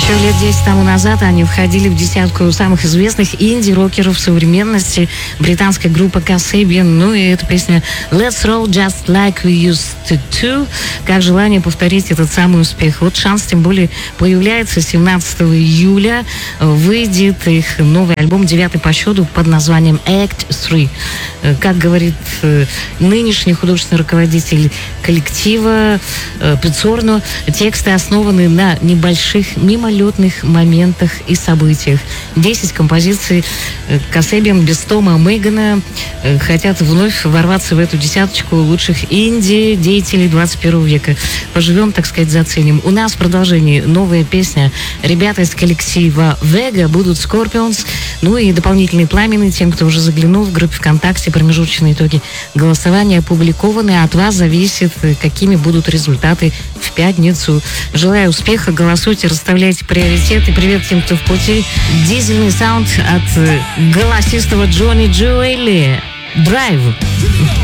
Еще лет 10 тому назад они входили в десятку самых известных инди-рокеров современности. Британская группа Kasabian. Ну и эта песня Let's Roll Just Like We Used To. Как желание повторить этот самый успех. Вот шанс тем более появляется. 17 июля выйдет их новый альбом, 9-й по счету, под названием Act 3. Как говорит нынешний художественный руководитель коллектива Пиццорно, тексты основаны на небольших мимолетных моментах и событиях. 10 композиций. Kasabian без Тома Мейгана хотят вновь ворваться в эту десяточку лучших инди-деятелей 21 века. Поживем, так сказать, заценим. У нас в продолжении новая песня. Ребята из коллектива Vega будут Scorpions. Ну и дополнительные пламены тем, кто уже заглянул в группе ВКонтакте. Промежуточные итоги голосования опубликованы. От вас зависит, какими будут результаты в пятницу. Желаю успеха, голосуйте, расставляйте приоритеты. Привет тем, кто в пути. Дизельный саунд от голосистого Джонни Джоэли. Драйв.